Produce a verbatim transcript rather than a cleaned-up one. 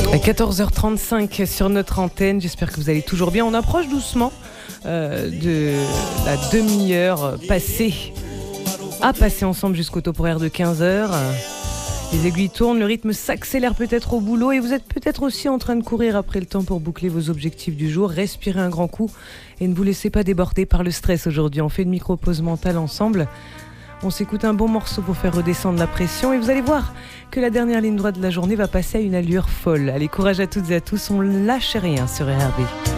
À quatorze heures trente-cinq sur notre antenne, j'espère que vous allez toujours bien. On approche doucement euh, de la demi-heure passée, à passer ensemble jusqu'au top horaire de quinze heures. Les aiguilles tournent, le rythme s'accélère peut-être au boulot et vous êtes peut-être aussi en train de courir après le temps pour boucler vos objectifs du jour. Respirez un grand coup et ne vous laissez pas déborder par le stress aujourd'hui. On fait une micro-pause mentale ensemble. On s'écoute un bon morceau pour faire redescendre la pression et vous allez voir que la dernière ligne droite de la journée va passer à une allure folle. Allez, courage à toutes et à tous, on lâche rien sur R R B.